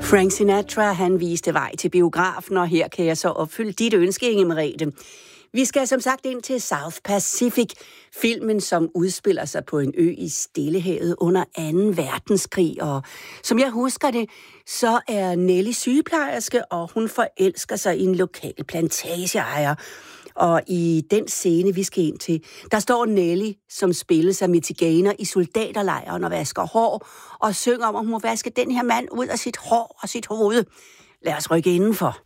Frank Sinatra, han viste vej til biografen, og her kan jeg så opfylde dit ønske, Inge Merete. Vi skal som sagt ind til South Pacific, filmen som udspiller sig på en ø i Stillehavet under 2. verdenskrig. Og som jeg husker det, så er Nelly sygeplejerske, og hun forelsker sig i en lokal plantageejer. Og i den scene, vi skal ind til, der står Nelly, som spilles af Mitty Gaynor i soldaterlejren og vasker hår, og synger om, at hun må vaske den her mand ud af sit hår og sit hoved. Lad os rykke indenfor.